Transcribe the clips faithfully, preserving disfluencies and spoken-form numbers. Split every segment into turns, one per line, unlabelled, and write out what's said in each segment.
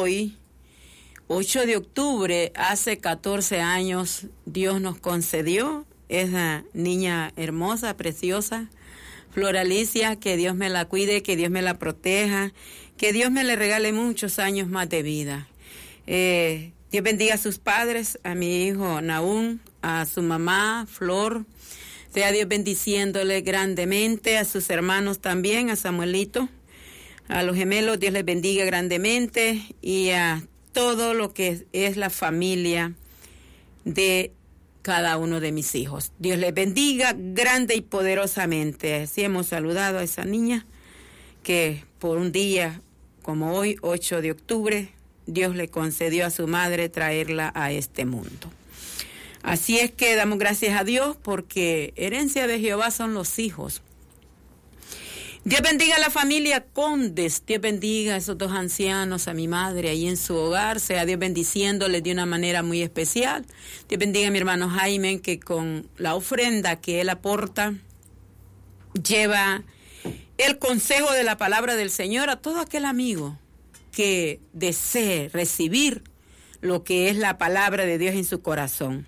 hoy, ocho de octubre, hace catorce años, Dios nos concedió esa niña hermosa, preciosa, Flor Alicia, que Dios me la cuide, que Dios me la proteja, que Dios me le regale muchos años más de vida. Eh, Dios bendiga a sus padres, a mi hijo Naún, a su mamá Flor, sea Dios bendiciéndole grandemente, a sus hermanos también, a Samuelito, a los gemelos, Dios les bendiga grandemente, y a todo lo que es la familia de cada uno de mis hijos. Dios les bendiga grande y poderosamente. Así hemos saludado a esa niña que por un día como hoy, ocho de octubre, Dios le concedió a su madre traerla a este mundo. Así es que damos gracias a Dios porque herencia de Jehová son los hijos. Dios bendiga a la familia Condes, Dios bendiga a esos dos ancianos, a mi madre ahí en su hogar, sea Dios bendiciéndoles de una manera muy especial. Dios bendiga a mi hermano Jaime, que con la ofrenda que él aporta, lleva el consejo de la palabra del Señor a todo aquel amigo que desee recibir lo que es la palabra de Dios en su corazón,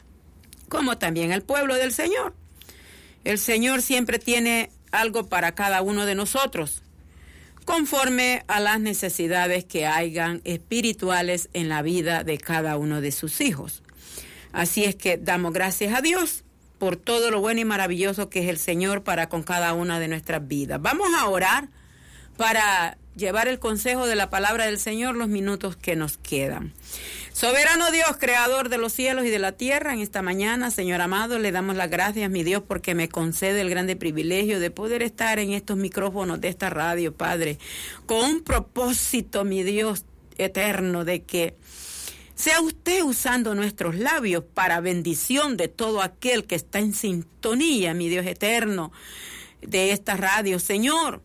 como también el pueblo del Señor. El Señor siempre tiene algo para cada uno de nosotros, conforme a las necesidades que hayan espirituales en la vida de cada uno de sus hijos. Así es que damos gracias a Dios por todo lo bueno y maravilloso que es el Señor para con cada una de nuestras vidas. Vamos a orar para llevar el consejo de la palabra del Señor los minutos que nos quedan. Soberano Dios, creador de los cielos y de la tierra, en esta mañana, Señor amado, le damos las gracias, mi Dios, porque me concede el grande privilegio de poder estar en estos micrófonos de esta radio, Padre, con un propósito, mi Dios eterno, de que sea usted usando nuestros labios para bendición de todo aquel que está en sintonía, mi Dios eterno, de esta radio, Señor.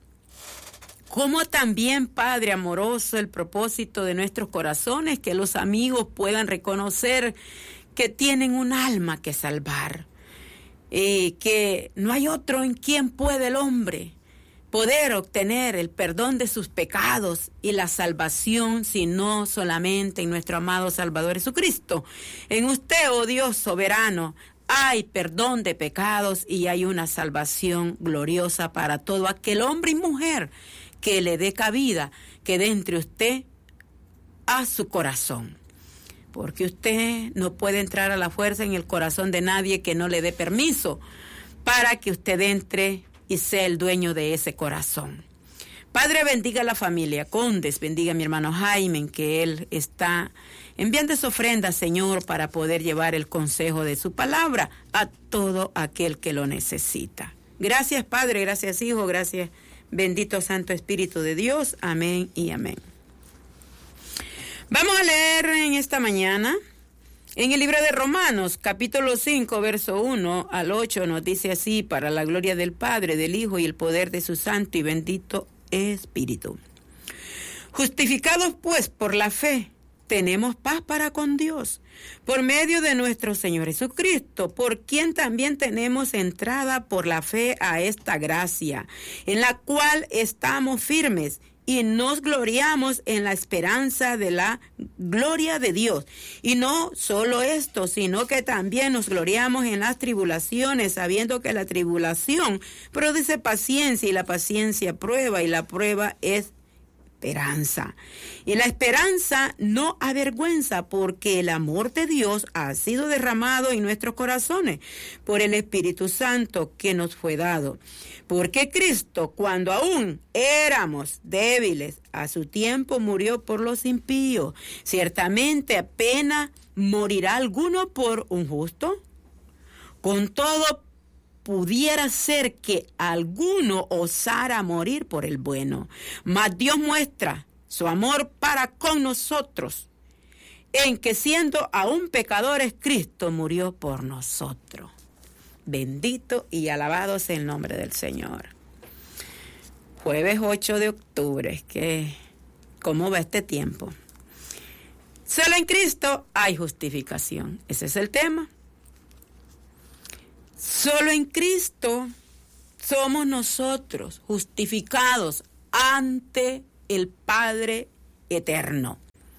Como también, Padre amoroso, el propósito de nuestros corazones, que los amigos puedan reconocer que tienen un alma que salvar, y que no hay otro en quien puede el hombre poder obtener el perdón de sus pecados y la salvación, sino solamente en nuestro amado Salvador Jesucristo. En usted, oh Dios soberano, hay perdón de pecados y hay una salvación gloriosa para todo aquel hombre y mujer que le dé cabida, que dé entre usted a su corazón. Porque usted no puede entrar a la fuerza en el corazón de nadie que no le dé permiso para que usted entre y sea el dueño de ese corazón. Padre, bendiga a la familia Condes, bendiga a mi hermano Jaime, que él está enviando esa ofrenda, Señor, para poder llevar el consejo de su palabra a todo aquel que lo necesita. Gracias, Padre, gracias, Hijo, gracias, bendito Santo Espíritu de Dios. Amén y amén. Vamos a leer en esta mañana, en el libro de Romanos, capítulo cinco, verso uno al ocho, nos dice así: para la gloria del Padre, del Hijo y el poder de su Santo y bendito Espíritu. Justificados pues por la fe, tenemos paz para con Dios, por medio de nuestro Señor Jesucristo, por quien también tenemos entrada por la fe a esta gracia, en la cual estamos firmes y nos gloriamos en la esperanza de la gloria de Dios. Y no solo esto, sino que también nos gloriamos en las tribulaciones, sabiendo que la tribulación produce paciencia, y la paciencia prueba, y la prueba es esperanza. Y la esperanza no avergüenza, porque el amor de Dios ha sido derramado en nuestros corazones por el Espíritu Santo que nos fue dado. Porque Cristo, cuando aún éramos débiles, a su tiempo murió por los impíos. Ciertamente apenas morirá alguno por un justo. Con todo, pudiera ser que alguno osara morir por el bueno. Mas Dios muestra su amor para con nosotros, en que siendo aún pecadores, Cristo murió por nosotros. Bendito y alabado sea el nombre del Señor. Jueves ocho de octubre, que ¿cómo va este tiempo? Solo en Cristo hay justificación. Ese es el tema. Solo en Cristo somos nosotros justificados ante el Padre eterno.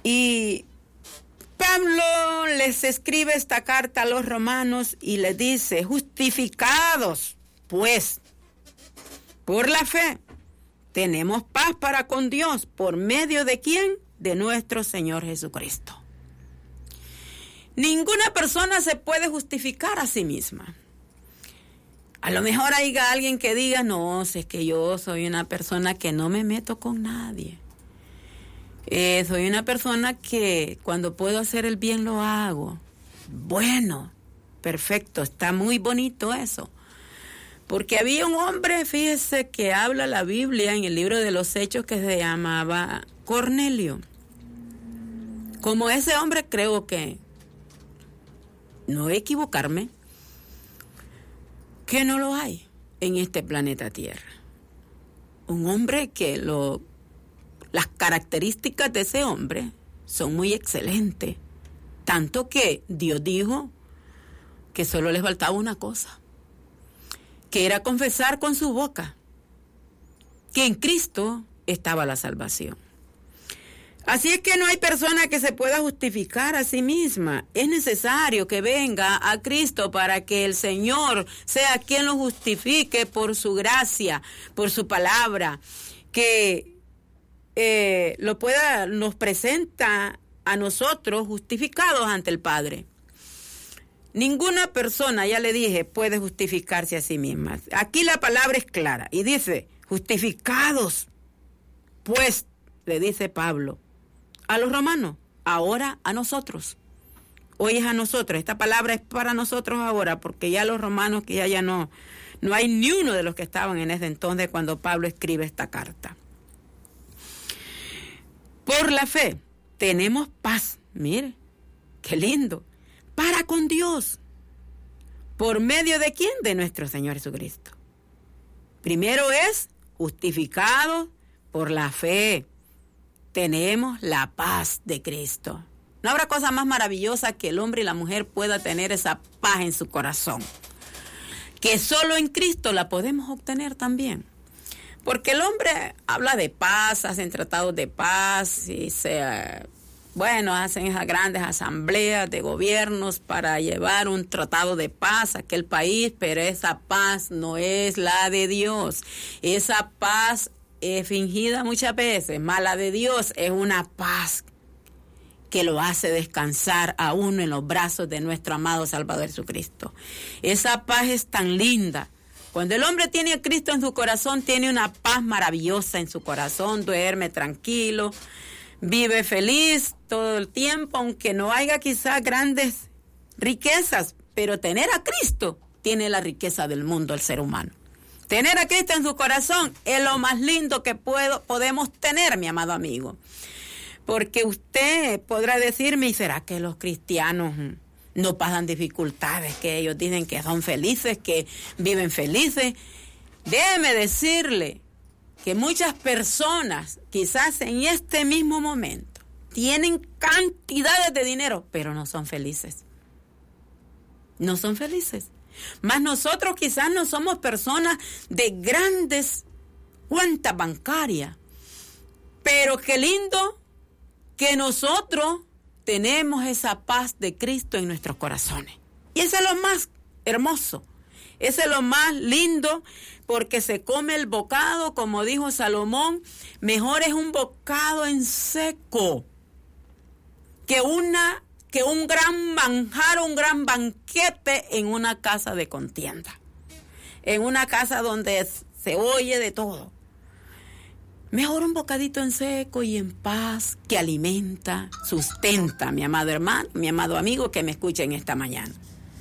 Y Pablo les escribe esta carta a los romanos y les dice, justificados, pues, por la fe, tenemos paz para con Dios, ¿por medio de quién? De nuestro Señor Jesucristo. Ninguna persona se puede justificar a sí misma. A lo mejor haya alguien que diga, no, si es que yo soy una persona que no me meto con nadie. Eh, soy una persona que cuando puedo hacer el bien lo hago. Bueno, perfecto, está muy bonito eso. Porque había un hombre, fíjese, que habla la Biblia en el libro de los Hechos que se llamaba Cornelio. Como ese hombre creo que, no voy a equivocarme, que no lo hay en este planeta Tierra. Un hombre que lo... Las características de ese hombre son muy excelentes. Tanto que Dios dijo que solo les faltaba una cosa, que era confesar con su boca que en Cristo estaba la salvación. Así es que no hay persona que se pueda justificar a sí misma. Es necesario que venga a Cristo para que el Señor sea quien lo justifique por su gracia, por su palabra, que Eh, lo pueda, nos presenta a nosotros justificados ante el Padre. Ninguna persona, ya le dije, puede justificarse a sí misma. Aquí la palabra es clara y dice, justificados, pues, le dice Pablo a los romanos, ahora a nosotros. Hoy es a nosotros, esta palabra es para nosotros ahora, porque ya los romanos que ya, ya no, no hay ni uno de los que estaban en ese entonces cuando Pablo escribe esta carta. Por la fe tenemos paz, mire, qué lindo, para con Dios. ¿Por medio de quién? De nuestro Señor Jesucristo. Primero es justificado por la fe. Tenemos la paz de Cristo. No habrá cosa más maravillosa que el hombre y la mujer puedan tener esa paz en su corazón. Que solo en Cristo la podemos obtener también. Porque el hombre habla de paz, hacen tratados de paz y se, bueno, hacen esas grandes asambleas de gobiernos para llevar un tratado de paz a aquel país, pero esa paz no es la de Dios. Esa paz es fingida muchas veces, más la de Dios es una paz que lo hace descansar a uno en los brazos de nuestro amado Salvador Jesucristo. Esa paz es tan linda. Cuando el hombre tiene a Cristo en su corazón, tiene una paz maravillosa en su corazón, duerme tranquilo, vive feliz todo el tiempo, aunque no haya quizás grandes riquezas, pero tener a Cristo tiene la riqueza del mundo, el ser humano. Tener a Cristo en su corazón es lo más lindo que puedo, podemos tener, mi amado amigo. Porque usted podrá decirme, ¿y será que los cristianos no pasan dificultades, que ellos dicen que son felices, que viven felices? Déjeme decirle que muchas personas, quizás en este mismo momento, tienen cantidades de dinero, pero no son felices. No son felices. Mas nosotros quizás no somos personas de grandes cuentas bancarias, pero qué lindo que nosotros tenemos esa paz de Cristo en nuestros corazones. Y eso es lo más hermoso, eso es lo más lindo, porque se come el bocado, como dijo Salomón, mejor es un bocado en seco que una que un gran manjar, un gran banquete en una casa de contienda, en una casa donde se oye de todo. Mejor un bocadito en seco y en paz, que alimenta, sustenta, mi amado hermano, mi amado amigo que me escucha en esta mañana.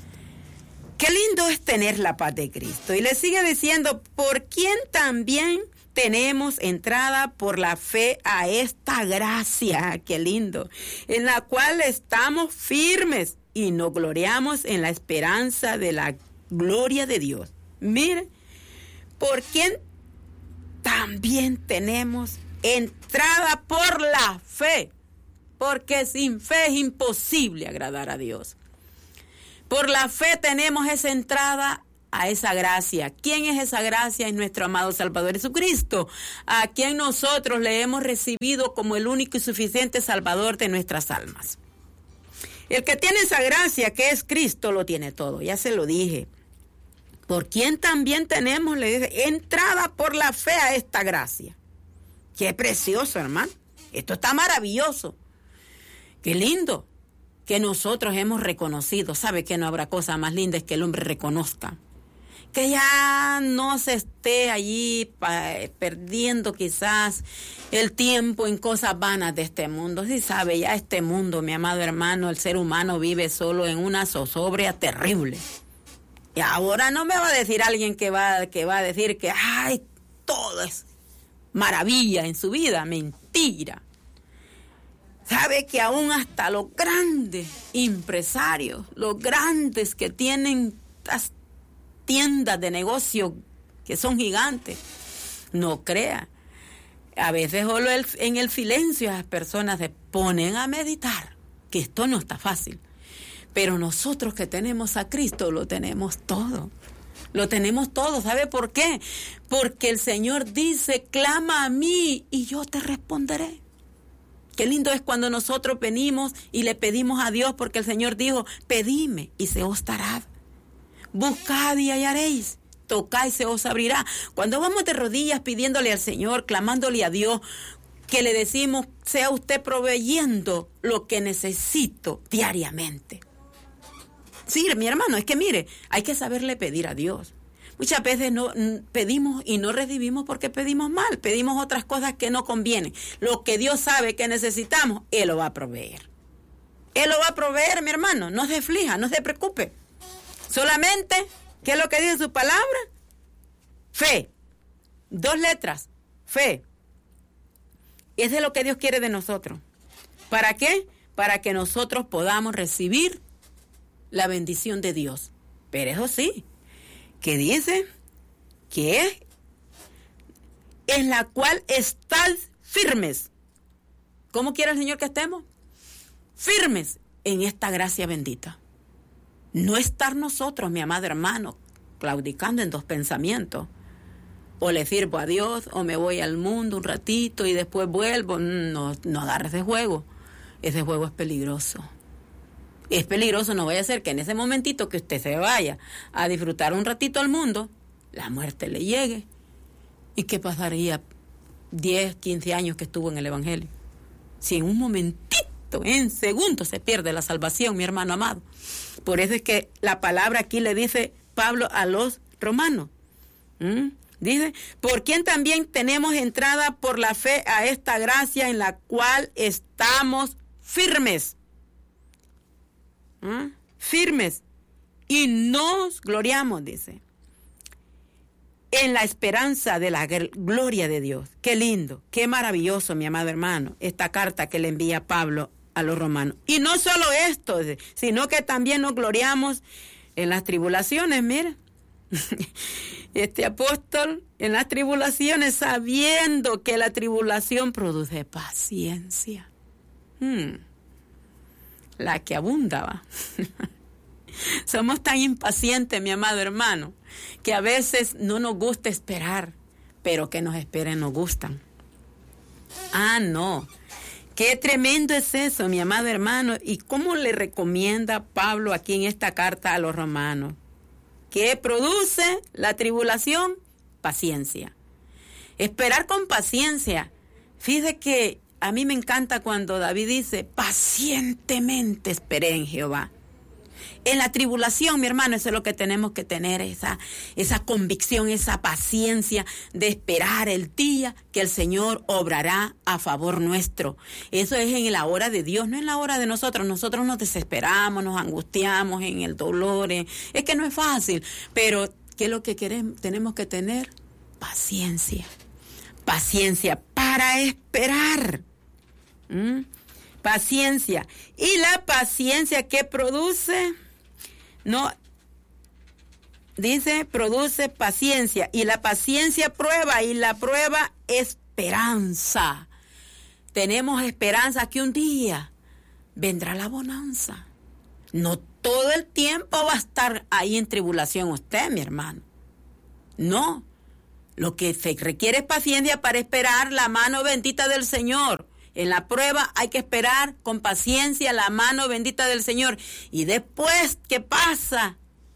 Qué lindo es tener la paz de Cristo. Y le sigue diciendo, por quien también tenemos entrada por la fe a esta gracia, qué lindo, en la cual estamos firmes y nos gloriamos en la esperanza de la gloria de Dios. Mire, por quien también tenemos entrada por la fe, porque sin fe es imposible agradar a Dios. Por la fe tenemos esa entrada a esa gracia. ¿Quién es esa gracia? Es nuestro amado Salvador Jesucristo, a quien nosotros le hemos recibido como el único y suficiente Salvador de nuestras almas. El que tiene esa gracia, que es Cristo, lo tiene todo. Ya se lo dije. Por quien también tenemos, le dije, entrada por la fe a esta gracia. Qué precioso, hermano. Esto está maravilloso. Qué lindo que nosotros hemos reconocido. ¿Sabe que no habrá cosa más linda que el hombre reconozca? Que ya no se esté allí pa, perdiendo quizás el tiempo en cosas vanas de este mundo. Sí sabe, ya este mundo, mi amado hermano, el ser humano vive solo en una zozobra terrible. Y ahora no me va a decir alguien que va, que va a decir que ay, todo es maravilla en su vida. Mentira. Sabe que aún hasta los grandes empresarios, los grandes que tienen estas tiendas de negocio que son gigantes, no crea. A veces solo el, en el silencio las personas se ponen a meditar, que esto no está fácil. Pero nosotros que tenemos a Cristo lo tenemos todo. Lo tenemos todo. ¿Sabe por qué? Porque el Señor dice, clama a mí y yo te responderé. Qué lindo es cuando nosotros venimos y le pedimos a Dios, porque el Señor dijo, pedidme y se os dará. Buscad y hallaréis, tocad y se os abrirá. Cuando vamos de rodillas pidiéndole al Señor, clamándole a Dios, que le decimos, sea usted proveyendo lo que necesito diariamente. Sí, mi hermano, es que mire, hay que saberle pedir a Dios. Muchas veces no pedimos y no recibimos porque pedimos mal, pedimos otras cosas que no convienen. Lo que Dios sabe que necesitamos, Él lo va a proveer. Él lo va a proveer, mi hermano, no se aflija, no se preocupe. Solamente, ¿qué es lo que dice su palabra? Fe. Dos letras, fe. Eso es lo que Dios quiere de nosotros. ¿Para qué? Para que nosotros podamos recibir la bendición de Dios. Pero eso sí, que dice que es en la cual estáis firmes. ¿Cómo quiere el Señor que estemos? Firmes en esta gracia bendita. No estar nosotros, mi amado hermano, claudicando en dos pensamientos. O le sirvo a Dios, o me voy al mundo un ratito y después vuelvo. No, no dar ese juego. Ese juego es peligroso. Es peligroso, no vaya a ser que en ese momentito que usted se vaya a disfrutar un ratito al mundo, la muerte le llegue. ¿Y qué pasaría diez, quince años que estuvo en el Evangelio? Si en un momentito, en segundos, se pierde la salvación, mi hermano amado. Por eso es que la palabra aquí le dice Pablo a los romanos. ¿Mm? Dice, por quien también tenemos entrada por la fe a esta gracia en la cual estamos firmes. ¿Mm? Firmes y nos gloriamos, dice, en la esperanza de la gloria de Dios. Qué lindo, qué maravilloso, mi amado hermano, esta carta que le envía Pablo a los romanos. Y no solo esto, sino que también nos gloriamos en las tribulaciones. Mira, este apóstol en las tribulaciones, sabiendo que la tribulación produce paciencia. Hmm. La que abundaba. Somos tan impacientes, mi amado hermano, que a veces no nos gusta esperar, pero que nos esperen nos gustan. Ah, no. Qué tremendo es eso, mi amado hermano. ¿Y cómo le recomienda Pablo aquí en esta carta a los romanos? ¿Qué produce la tribulación? Paciencia. Esperar con paciencia. Fíjese que a mí me encanta cuando David dice, pacientemente esperé en Jehová. En la tribulación, mi hermano, eso es lo que tenemos que tener, esa, esa convicción, esa paciencia de esperar el día que el Señor obrará a favor nuestro. Eso es en la hora de Dios, no en la hora de nosotros. Nosotros nos desesperamos, nos angustiamos en el dolor. Es que no es fácil, pero ¿qué es lo que queremos? Tenemos que tener? Paciencia. Paciencia para esperar. ¿Mm? Paciencia. Y la paciencia que produce, no, dice, produce paciencia. Y la paciencia prueba, y la prueba esperanza. Tenemos esperanza que un día vendrá la bonanza. No todo el tiempo va a estar ahí en tribulación usted, mi hermano. No, lo que se requiere es paciencia para esperar la mano bendita del Señor. En la prueba hay que esperar con paciencia la mano bendita del Señor. Y después, ¿qué pasa?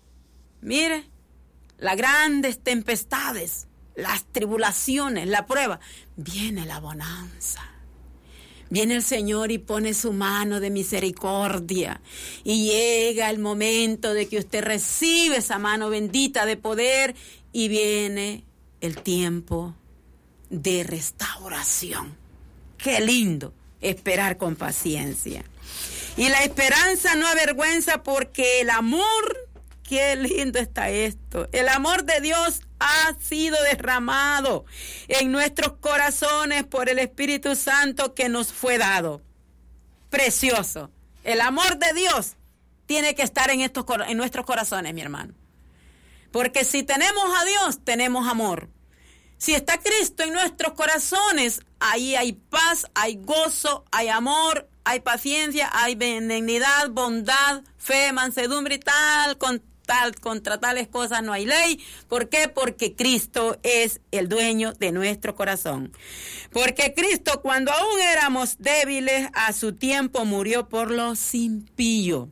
Mire, las grandes tempestades, las tribulaciones, la prueba, viene la bonanza. Viene el Señor y pone su mano de misericordia. Y llega el momento de que usted recibe esa mano bendita de poder y viene el tiempo de restauración. Qué lindo esperar con paciencia. Y la esperanza no avergüenza porque el amor, qué lindo está esto. El amor de Dios ha sido derramado en nuestros corazones por el Espíritu Santo que nos fue dado. Precioso. El amor de Dios tiene que estar en, estos, en nuestros corazones, mi hermano. Porque si tenemos a Dios, tenemos amor. Si está Cristo en nuestros corazones, ahí hay paz, hay gozo, hay amor, hay paciencia, hay benignidad, bondad, fe, mansedumbre y tal, con tal, contra tales cosas no hay ley. ¿Por qué? Porque Cristo es el dueño de nuestro corazón. Porque Cristo, cuando aún éramos débiles, a su tiempo murió por los impíos.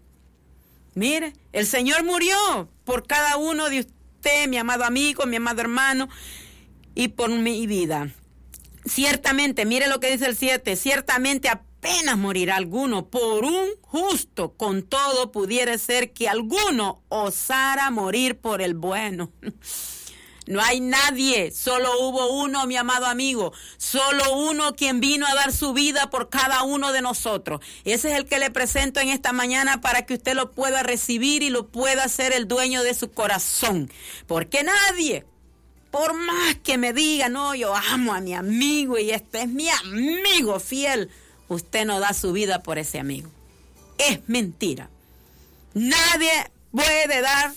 Mire, el Señor murió por cada uno de usted, mi amado amigo, mi amado hermano, y por mi vida. Ciertamente, mire lo que dice el siete, ciertamente apenas morirá alguno por un justo, con todo pudiera ser que alguno osara morir por el bueno. No hay nadie, solo hubo uno, mi amado amigo, solo uno quien vino a dar su vida por cada uno de nosotros. Ese es el que le presento en esta mañana para que usted lo pueda recibir y lo pueda ser el dueño de su corazón. Porque nadie, por más que me diga, no, yo amo a mi amigo y este es mi amigo fiel, usted no da su vida por ese amigo. Es mentira. Nadie puede dar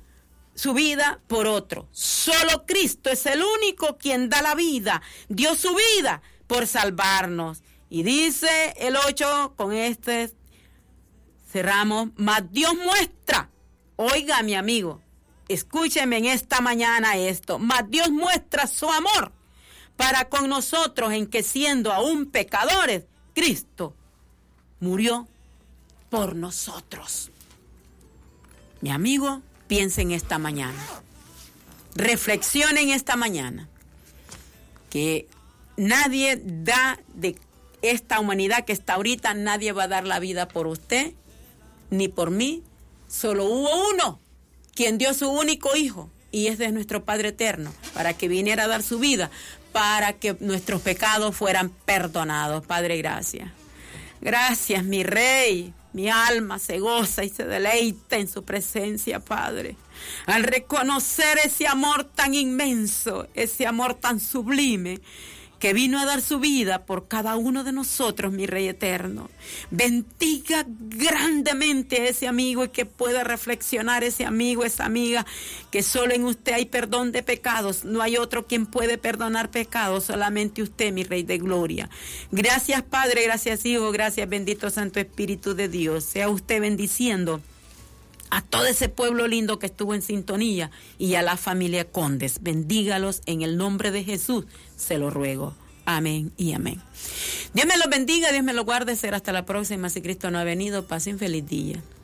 su vida por otro. Solo Cristo es el único quien da la vida. Dio su vida por salvarnos. Y dice el ocho, con este cerramos, mas Dios muestra, oiga mi amigo, escúcheme en esta mañana esto, mas Dios muestra su amor para con nosotros en que siendo aún pecadores, Cristo murió por nosotros. Mi amigo, piensen esta mañana, reflexionen esta mañana, que nadie da de esta humanidad que está ahorita, nadie va a dar la vida por usted, ni por mí, solo hubo uno, quien dio su único hijo, y es de nuestro Padre Eterno, para que viniera a dar su vida, para que nuestros pecados fueran perdonados. Padre, gracias. Gracias, mi Rey. Mi alma se goza y se deleita en su presencia, Padre. Al reconocer ese amor tan inmenso, ese amor tan sublime, que vino a dar su vida por cada uno de nosotros, mi Rey eterno. Bendiga grandemente a ese amigo y que pueda reflexionar ese amigo, esa amiga, que solo en usted hay perdón de pecados. No hay otro quien puede perdonar pecados, solamente usted, mi Rey de gloria. Gracias, Padre, gracias, Hijo, gracias, bendito Santo Espíritu de Dios. Sea usted bendiciendo a todo ese pueblo lindo que estuvo en sintonía y a la familia Condes. Bendígalos en el nombre de Jesús, se lo ruego. Amén y amén. Dios me los bendiga, Dios me los guarde. Será hasta la próxima. Si Cristo no ha venido, pasen feliz día.